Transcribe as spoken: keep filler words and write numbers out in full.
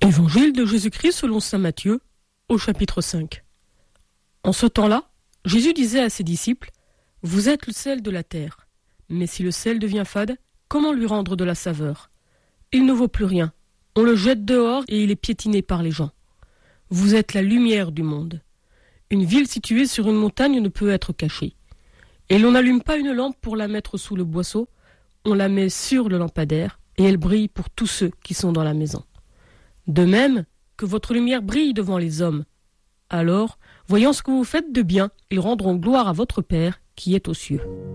Évangile de Jésus-Christ selon saint Matthieu, au chapitre cinq. En ce temps-là, Jésus disait à ses disciples : « Vous êtes le sel de la terre. Mais si le sel devient fade, comment lui rendre de la saveur ? Il ne vaut plus rien. On le jette dehors et il est piétiné par les gens. Vous êtes la lumière du monde. Une ville située sur une montagne ne peut être cachée. Et l'on n'allume pas une lampe pour la mettre sous le boisseau, on la met sur le lampadaire et elle brille pour tous ceux qui sont dans la maison. De même que votre lumière brille devant les hommes. Alors, voyant ce que vous faites de bien, ils rendront gloire à votre Père qui est aux cieux. »